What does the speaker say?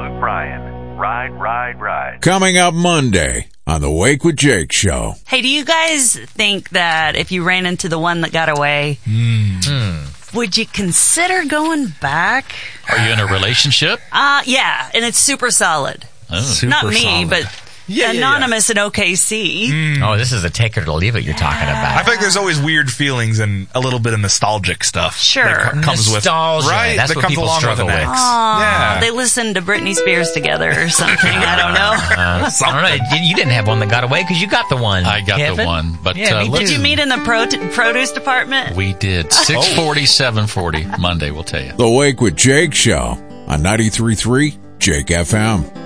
Luke Bryan. Ride, ride, ride. Coming up Monday on the Wake with Jake show. Hey, do you guys think that if you ran into the one that got away, would you consider going back? Are you in a relationship? Yeah, and it's super solid. Oh. Not me, but Anonymous in OKC. Oh, this is a take it or leave it you're talking about. I feel like there's always weird feelings and a little bit of nostalgic stuff. Sure. That comes Nostalgia. with right. That's that what comes people along struggle with an with. ex. Aw, they listened to Britney Spears together or something. I don't know. I don't know. You didn't have one that got away because you got the one. I got Kevin. the one. But Yeah, me Did you meet in the produce department? We did. 640, 740. Monday, we'll tell you. The Wake with Jake show on 93.3 Jake FM.